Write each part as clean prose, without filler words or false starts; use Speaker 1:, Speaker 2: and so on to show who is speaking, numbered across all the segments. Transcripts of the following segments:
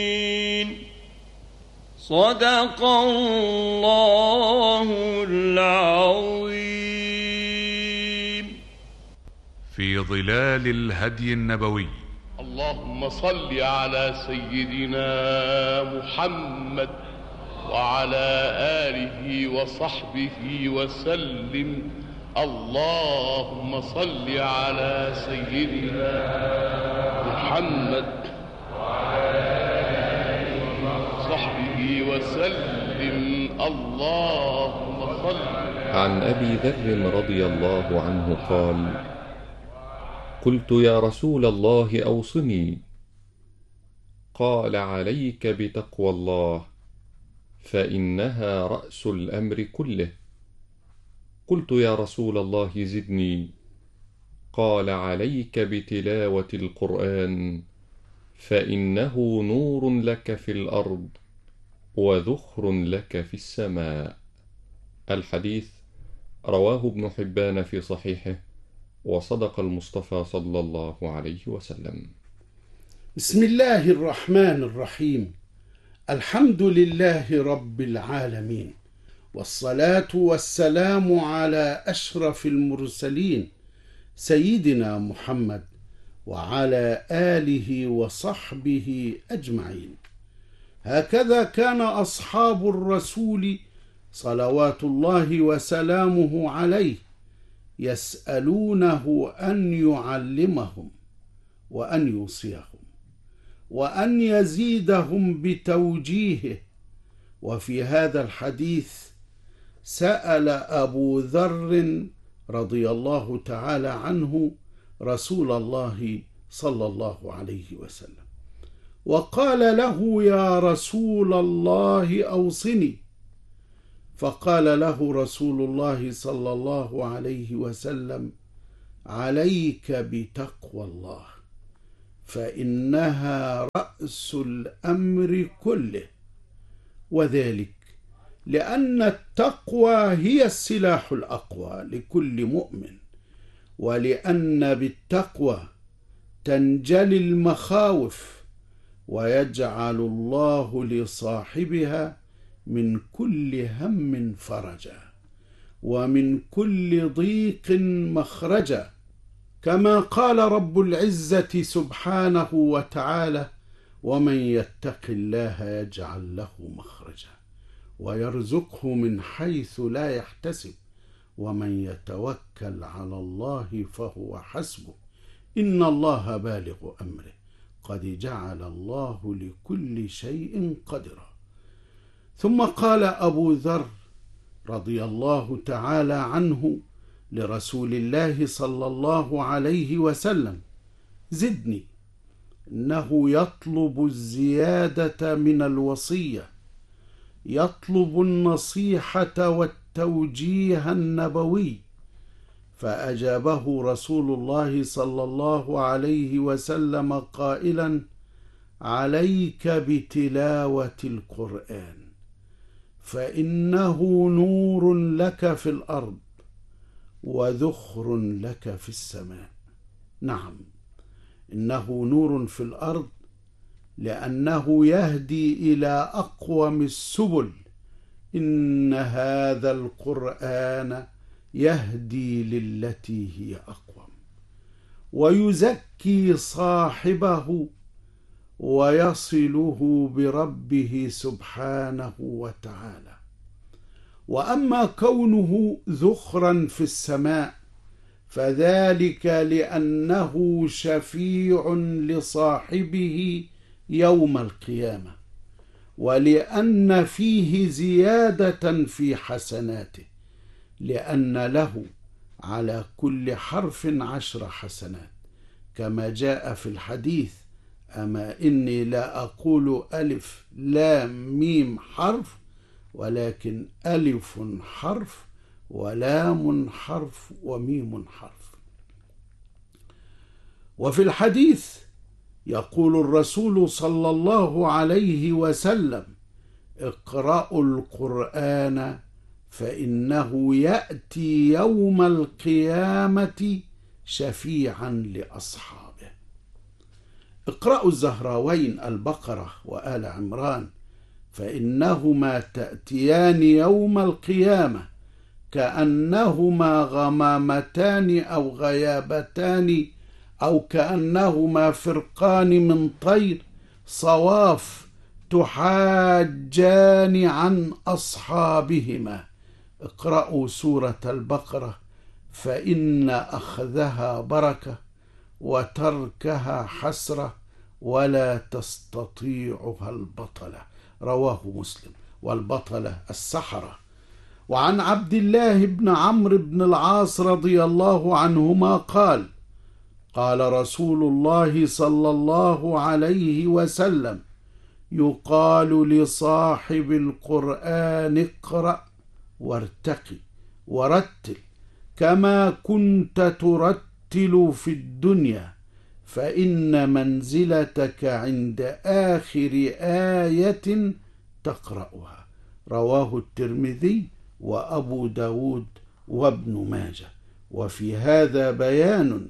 Speaker 1: صدق الله العظيم.
Speaker 2: في ظلال الهدي النبوي.
Speaker 3: اللهم صل على سيدنا محمد وعلى آله وصحبه وسلم. اللهم صل على سيدنا محمد وعلى آله وصحبه وسلم. اللهم صل.
Speaker 4: عن أبي ذر رضي الله عنه قال: قلت يا رسول الله أوصني. قال: عليك بتقوى الله، فإنها رأس الأمر كله. قلت يا رسول الله زدني. قال: عليك بتلاوة القرآن، فإنه نور لك في الأرض وذخر لك في السماء. الحديث رواه ابن حبان في صحيحه، وصدق المصطفى صلى الله عليه وسلم.
Speaker 5: بسم الله الرحمن الرحيم. الحمد لله رب العالمين، والصلاة والسلام على أشرف المرسلين سيدنا محمد وعلى آله وصحبه أجمعين. هكذا كان أصحاب الرسول صلوات الله وسلامه عليه يسألونه أن يعلمهم وأن يوصيهم وأن يزيدهم بتوجيهه. وفي هذا الحديث سأل أبو ذر رضي الله تعالى عنه رسول الله صلى الله عليه وسلم، وقال له: يا رسول الله أوصني. فقال له رسول الله صلى الله عليه وسلم: عليك بتقوى الله، فإنها رأس الأمر كله. وذلك لأن التقوى هي السلاح الأقوى لكل مؤمن، ولأن بالتقوى تنجلي المخاوف، ويجعل الله لصاحبها من كل هم فرجا، ومن كل ضيق مخرجا، كما قال رب العزة سبحانه وتعالى: ومن يتق الله يجعل له مخرجا ويرزقه من حيث لا يحتسب ومن يتوكل على الله فهو حسبه إن الله بالغ أمره قد جعل الله لكل شيء قدرا. ثم قال أبو ذر رضي الله تعالى عنه لرسول الله صلى الله عليه وسلم: زدني. إنه يطلب الزيادة من الوصية، يطلب النصيحة والتوجيه النبوي. فأجابه رسول الله صلى الله عليه وسلم قائلا: عليك بتلاوة القرآن، فإنه نور لك في الأرض وذخر لك في السماء. نعم، إنه نور في الأرض لأنه يهدي إلى أقوم السبل. إن هذا القرآن يهدي للتي هي أقوم، ويزكي صاحبه ويصله بربه سبحانه وتعالى. وأما كونه ذخرا في السماء فذلك لأنه شفيع لصاحبه يوم القيامة، ولأن فيه زيادة في حسناته، لأن له على كل حرف 10 حسنات، كما جاء في الحديث: أما إني لا أقول ألف لام ميم حرف، ولكن ألف حرف ولام حرف وميم حرف. وفي الحديث يقول الرسول صلى الله عليه وسلم: اقرأوا القرآن فإنه يأتي يوم القيامة شفيعا لأصحابه. اقرأوا الزهراوين البقرة وآل عمران، فإنهما تأتيان يوم القيامة كأنهما غمامتان أو غيابتان أو كأنهما فرقان من طير صواف تحاجان عن أصحابهما. اقرأوا سورة البقرة، فإن أخذها بركة وتركها حسرة ولا تستطيعها البطلة. رواه مسلم. والبطلة السحرة. وعن عبد الله بن عمرو بن العاص رضي الله عنهما قال: قال رسول الله صلى الله عليه وسلم: يقال لصاحب القرآن اقرأ وارتقي ورتل كما كنت ترتل في الدنيا، فإن منزلتك عند آخر آية تقرأها. رواه الترمذي وأبو داود وابن ماجه. وفي هذا بيان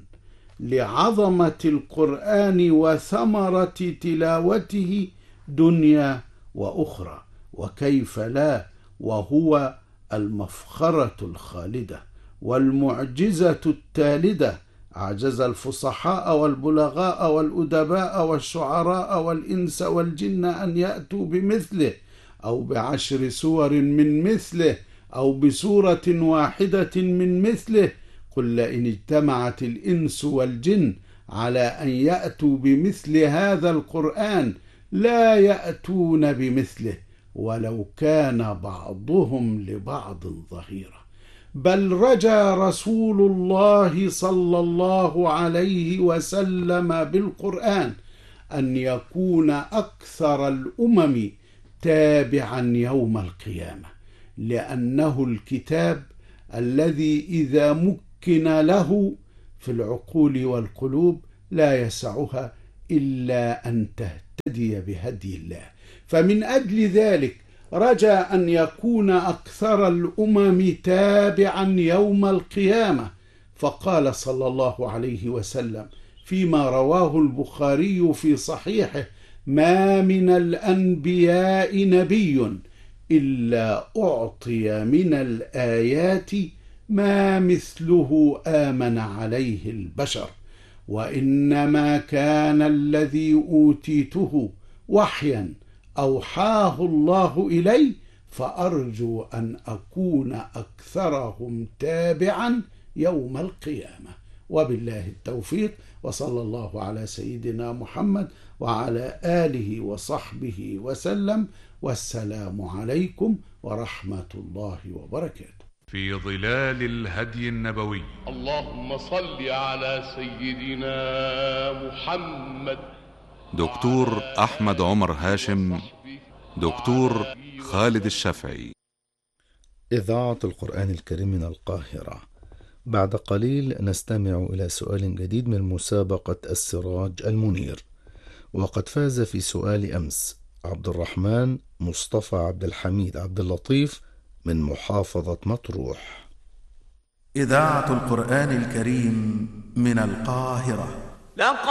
Speaker 5: لعظمة القرآن وثمرة تلاوته دنيا وأخرى، وكيف لا، وهو المفخرة الخالدة والمعجزة التالدة. أعجز الفصحاء والبلغاء والأدباء والشعراء والإنس والجن أن يأتوا بمثله أو ب10 سور من مثله أو بسورة واحدة من مثله. قل لئن اجتمعت الإنس والجن على أن يأتوا بمثل هذا القرآن لا يأتون بمثله ولو كان بعضهم لبعض ظهيرا. بل رجا رسول الله صلى الله عليه وسلم بالقرآن أن يكون أكثر الأمم تابعا يوم القيامة، لأنه الكتاب الذي إذا مكن له في العقول والقلوب لا يسعها إلا أن تهتدي بهدي الله. فمن أجل ذلك رجا أن يكون أكثر الأمم تابعا يوم القيامة، فقال صلى الله عليه وسلم فيما رواه البخاري في صحيحه: ما من الأنبياء نبي إلا أعطي من الآيات ما مثله آمن عليه البشر، وإنما كان الذي أوتيته وحيا أوحاه الله إلي، فأرجو أن أكون أكثرهم تابعا يوم القيامة. وبالله التوفيق، وصلى الله على سيدنا محمد وعلى آله وصحبه وسلم، والسلام عليكم ورحمة الله وبركاته.
Speaker 2: في ظلال الهدي النبوي.
Speaker 3: اللهم صل على سيدنا محمد.
Speaker 2: دكتور أحمد عمر هاشم، دكتور خالد الشافعي.
Speaker 6: إذاعة القرآن الكريم من القاهرة. بعد قليل نستمع إلى سؤال جديد من مسابقة السراج المنير، وقد فاز في سؤال أمس عبد الرحمن مصطفى عبد الحميد عبد اللطيف من محافظة مطروح.
Speaker 7: إذاعة القرآن الكريم من القاهرة.